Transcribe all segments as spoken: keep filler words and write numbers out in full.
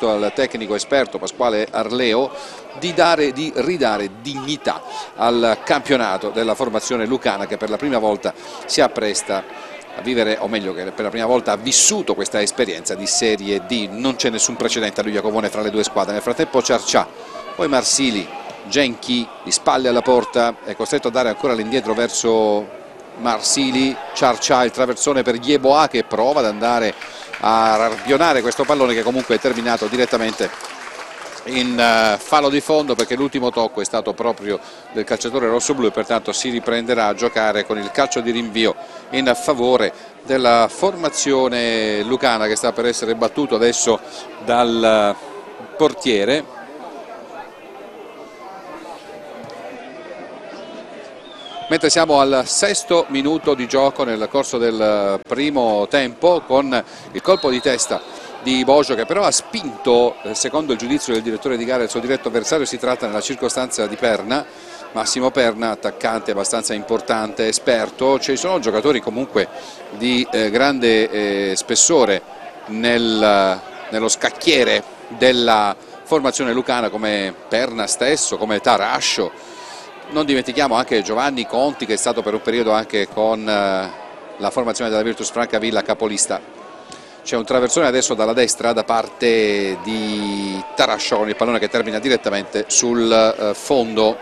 chiesto al tecnico esperto Pasquale Arleo di, dare, di ridare dignità al campionato della formazione lucana, che per la prima volta si appresta a vivere, o meglio che per la prima volta ha vissuto questa esperienza di Serie D. Non c'è nessun precedente a Iacovone fra le due squadre. Nel frattempo Ciarcià, poi Marsili, Genchi di spalle alla porta, è costretto a dare ancora all'indietro verso Marsili. Ciarcià, il traversone per Yeboah, che prova ad andare a rampionare questo pallone, che comunque è terminato direttamente in uh, fallo di fondo, perché l'ultimo tocco è stato proprio del calciatore rossoblu e pertanto si riprenderà a giocare con il calcio di rinvio in favore della formazione lucana, che sta per essere battuto adesso dal portiere. Mentre siamo al sesto minuto di gioco nel corso del primo tempo, con il colpo di testa di Boggio, che però ha spinto, secondo il giudizio del direttore di gara, il suo diretto avversario. Si tratta nella circostanza di Perna, Massimo Perna, attaccante abbastanza importante, esperto. Ci sono giocatori comunque di eh, grande eh, spessore nel, nello scacchiere della formazione lucana, come Perna stesso, come Tarascio. Non dimentichiamo anche Giovanni Conti, che è stato per un periodo anche con eh, la formazione della Virtus Francavilla capolista. C'è un traversone adesso dalla destra da parte di Tarascio, con il pallone che termina direttamente sul eh, fondo.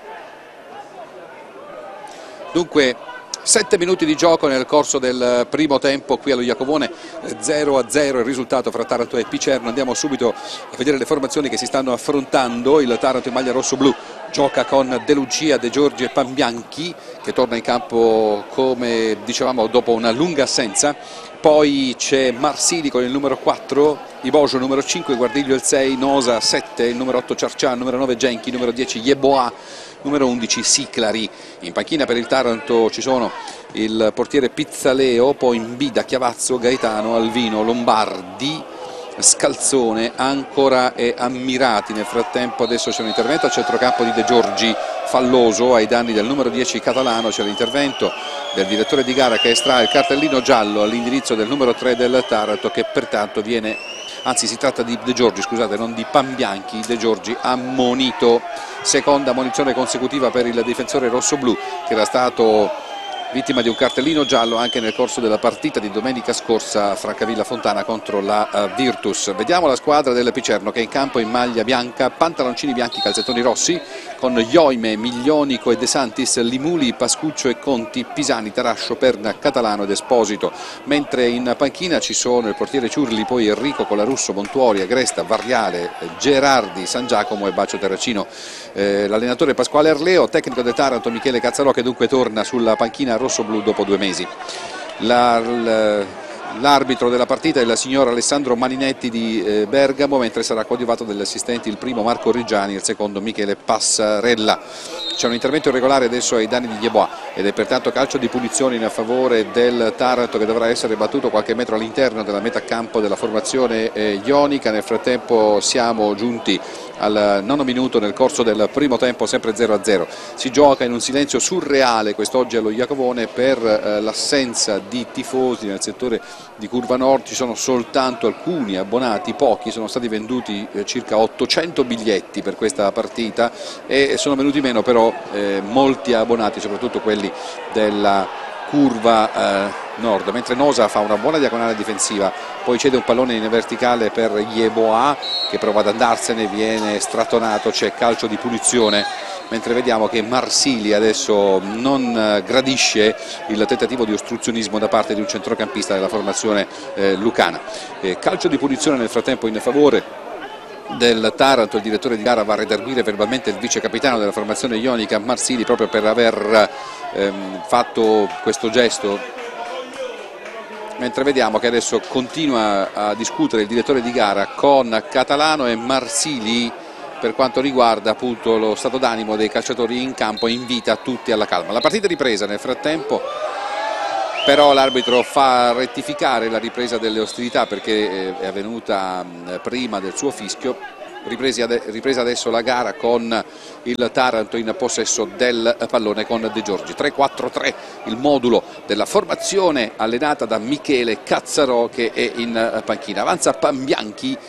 Dunque sette minuti di gioco nel corso del primo tempo qui allo Iacovone, zero a zero il risultato fra Taranto e Picerno. Andiamo subito a vedere le formazioni che si stanno affrontando. Il Taranto in maglia rosso-blu gioca con De Lucia, De Giorgi e Pambianchi, che torna in campo, come dicevamo, dopo una lunga assenza. Poi c'è Marsili con il numero quattro, Iboggio numero cinque, Guardiglio il sei, Nosa sette, il numero otto Ciarcià, il numero nove Genchi, il numero dieci Yeboah, numero undici Siclari. In panchina per il Taranto ci sono il portiere Pizzaleo, poi Mbida, Chiavazzo, Gaetano, Alvino, Lombardi, Scalzone, Ancora e Ammirati. Nel frattempo adesso c'è un intervento al centrocampo di De Giorgi, falloso ai danni del numero dieci Catalano. C'è l'intervento del direttore di gara, che estrae il cartellino giallo all'indirizzo del numero tre del Taranto, che pertanto viene, anzi si tratta di De Giorgi, scusate, non di Pambianchi. De Giorgi ammonito, seconda ammonizione consecutiva per il difensore rossoblu, che era stato vittima di un cartellino giallo anche nel corso della partita di domenica scorsa Francavilla Fontana contro la uh, Virtus. Vediamo la squadra del Picerno, che è in campo in maglia bianca, pantaloncini bianchi, calzettoni rossi, con Ioime, Miglionico e De Santis, Limuli, Pascuccio e Conti, Pisani, Tarascio, Perna, Catalano ed Esposito. Mentre in panchina ci sono il portiere Ciurli, poi Enrico, Colarusso, Montuori, Agresta, Variale, Gerardi, San Giacomo e Bacio Terracino. Eh, l'allenatore Pasquale Arleo, tecnico del Taranto Michele Cazzarò, che dunque torna sulla panchina rossoblu dopo due mesi. L'arbitro della partita è il signor Alessandro Maninetti di eh, Bergamo, mentre sarà coadiuvato dagli assistenti il primo Marco Riggiani, il secondo Michele Passarella. C'è un intervento irregolare adesso ai danni di Yeboah ed è pertanto calcio di punizione in favore del Taranto, che dovrà essere battuto qualche metro all'interno della metà campo della formazione eh, ionica. Nel frattempo siamo giunti al nono minuto nel corso del primo tempo, sempre zero a zero. Si gioca in un silenzio surreale quest'oggi allo Iacovone per eh, l'assenza di tifosi nel settore di Curva Nord. Ci sono soltanto alcuni abbonati, pochi, sono stati venduti eh, circa ottocento biglietti per questa partita e sono venuti meno però eh, molti abbonati, soprattutto quelli della Curva eh, Nord, mentre Nosa fa una buona diagonale difensiva, poi cede un pallone in verticale per Yeboah, che prova ad andarsene, viene strattonato, c'è calcio di punizione, mentre vediamo che Marsili adesso non gradisce il tentativo di ostruzionismo da parte di un centrocampista della formazione eh, lucana. Eh, calcio di punizione nel frattempo in favore del Taranto. Il direttore di gara va a redarguire verbalmente il vice capitano della formazione ionica Marsili, proprio per aver ehm, fatto questo gesto, mentre vediamo che adesso continua a discutere il direttore di gara con Catalano e Marsili per quanto riguarda appunto lo stato d'animo dei calciatori in campo, e invita tutti alla calma. La partita è ripresa. Nel frattempo però l'arbitro fa rettificare la ripresa delle ostilità, perché è avvenuta prima del suo fischio. Ripresa adesso la gara con il Taranto in possesso del pallone con De Giorgi. tre quattro tre il modulo della formazione allenata da Michele Cazzarò, che è in panchina. Avanza Pambianchi